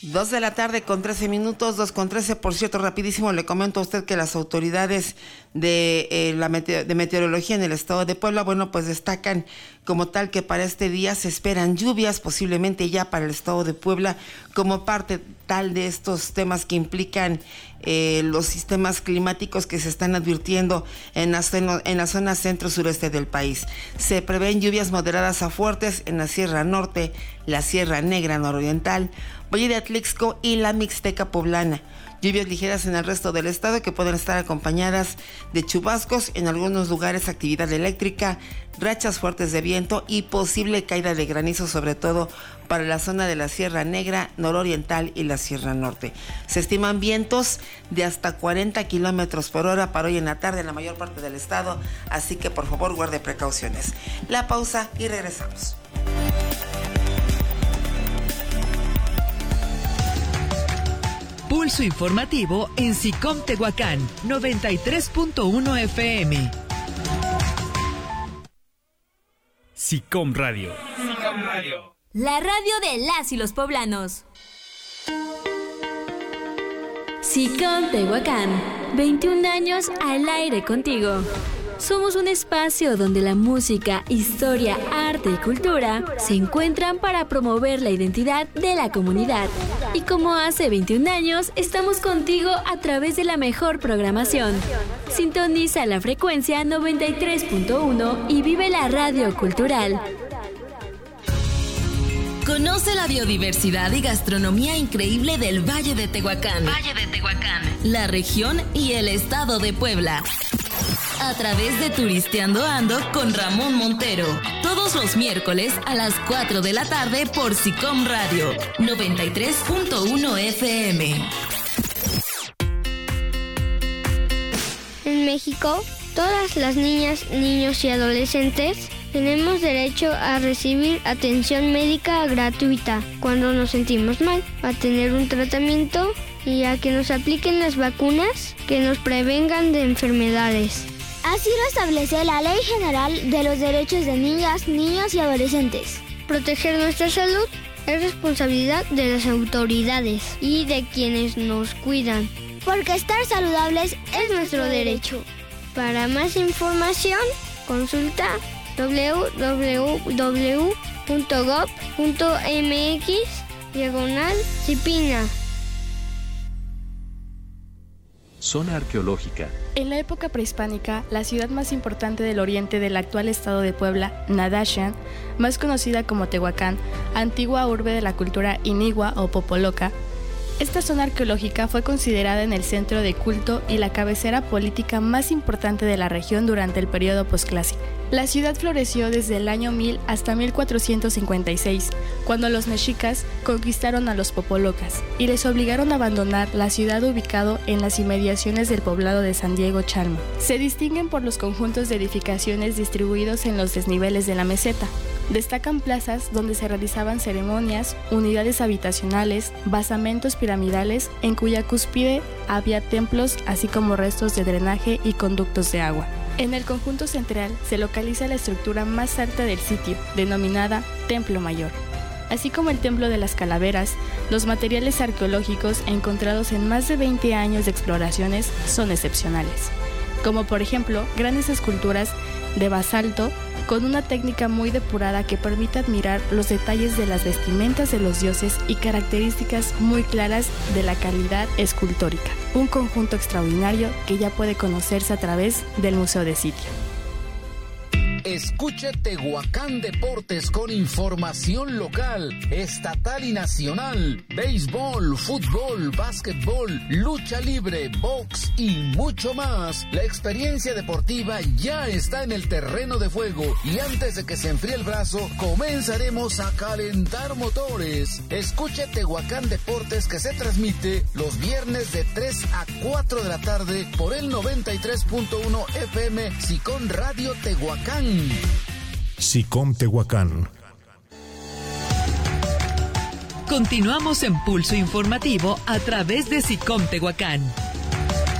2 de la tarde con 13 minutos, 2 con 13. Por cierto, rapidísimo le comento a usted que las autoridades de meteorología en el estado de Puebla, bueno, pues destacan como tal que para este día se esperan lluvias, posiblemente ya para el estado de Puebla, como parte tal de estos temas que implican los sistemas climáticos que se están advirtiendo en la zona centro-sureste del país. Se prevén lluvias moderadas a fuertes en la Sierra Norte, la Sierra Negra nororiental, Valle de Atlixco y la Mixteca poblana. Lluvias ligeras en el resto del estado que pueden estar acompañadas de chubascos, en algunos lugares actividad eléctrica, rachas fuertes de viento y posible caída de granizo, sobre todo para la zona de la Sierra Negra, nororiental y la Sierra Norte. Se estiman vientos de hasta 40 kilómetros por hora para hoy en la tarde en la mayor parte del estado, así que por favor guarde precauciones. La pausa y regresamos. Pulso informativo en SICOM Tehuacán, 93.1 FM. SICOM Radio. SICOM Radio. La radio de las y los poblanos. SICOM Tehuacán, 21 años al aire contigo. Somos un espacio donde la música, historia, arte y cultura se encuentran para promover la identidad de la comunidad. Y como hace 21 años, estamos contigo a través de la mejor programación. Sintoniza la frecuencia 93.1 y vive la radio cultural. Conoce la biodiversidad y gastronomía increíble del Valle de Tehuacán. La región y el estado de Puebla. A través de Turisteando Ando con Ramón Montero. Todos los miércoles a las 4 de la tarde por SICOM Radio 93.1 FM. En México, todas las niñas, niños y adolescentes tenemos derecho a recibir atención médica gratuita cuando nos sentimos mal, a tener un tratamiento y a que nos apliquen las vacunas que nos prevengan de enfermedades. Así lo establece la Ley General de los Derechos de Niñas, Niños y Adolescentes. Proteger nuestra salud es responsabilidad de las autoridades y de quienes nos cuidan, porque estar saludables es nuestro derecho. Para más información, consulta www.gov.mx/Cipina. Zona arqueológica. En la época prehispánica, la ciudad más importante del oriente del actual estado de Puebla, Nadashan, más conocida como Tehuacán, antigua urbe de la cultura inigua o popoloca, esta zona arqueológica fue considerada en el centro de culto y la cabecera política más importante de la región durante el periodo posclásico. La ciudad floreció desde el año 1000 hasta 1456, cuando los mexicas conquistaron a los popolocas y les obligaron a abandonar la ciudad ubicado en las inmediaciones del poblado de San Diego Chalma. Se distinguen por los conjuntos de edificaciones distribuidos en los desniveles de la meseta. Destacan plazas donde se realizaban ceremonias, unidades habitacionales, basamentos piramidales en cuya cúspide había templos, así como restos de drenaje y conductos de agua. En el conjunto central se localiza la estructura más alta del sitio, denominada Templo Mayor. Así como el Templo de las Calaveras, los materiales arqueológicos encontrados en más de 20 años de exploraciones son excepcionales, como por ejemplo grandes esculturas de basalto con una técnica muy depurada que permite admirar los detalles de las vestimentas de los dioses y características muy claras de la calidad escultórica. Un conjunto extraordinario que ya puede conocerse a través del Museo de Sitio. Escuche Tehuacán Deportes con información local, estatal y nacional, béisbol, fútbol, básquetbol, lucha libre, box y mucho más. La experiencia deportiva ya está en el terreno de juego y antes de que se enfríe el brazo, comenzaremos a calentar motores. Escuche Tehuacán Deportes que se transmite los viernes de 3 a 4 de la tarde por el 93.1 FM SICOM Radio Tehuacán. SICOM Tehuacán. Continuamos en Pulso Informativo a través de SICOM Tehuacán